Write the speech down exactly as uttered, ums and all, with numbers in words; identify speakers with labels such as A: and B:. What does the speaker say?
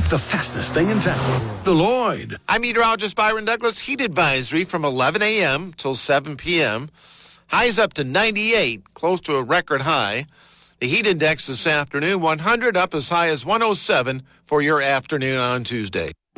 A: the fastest thing in town. The Lloyd.
B: I'm meteorologist Byron Douglas. Heat advisory from eleven a.m. till seven p.m. Highs up to ninety-eight, close to a record high. The heat index this afternoon, one hundred, up as high as one oh seven for your afternoon on Tuesday.